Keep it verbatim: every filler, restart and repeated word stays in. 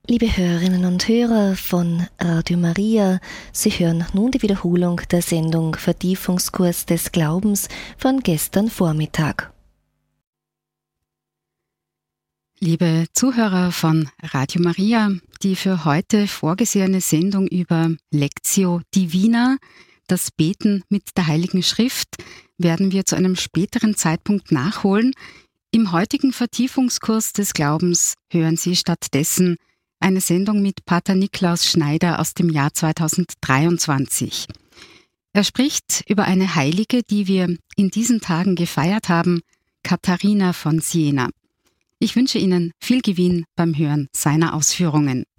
Liebe Hörerinnen und Hörer von Radio Maria, Sie hören nun die Wiederholung der Sendung Vertiefungskurs des Glaubens von gestern Vormittag. Liebe Zuhörer von Radio Maria, die für heute vorgesehene Sendung über Lectio Divina, das Beten mit der Heiligen Schrift, werden wir zu einem späteren Zeitpunkt nachholen. Im heutigen Vertiefungskurs des Glaubens hören Sie stattdessen eine Sendung mit Pater Niklaus Schneider aus dem Jahr zweitausenddreiundzwanzig. Er spricht über eine Heilige, die wir in diesen Tagen gefeiert haben, Katharina von Siena. Ich wünsche Ihnen viel Gewinn beim Hören seiner Ausführungen.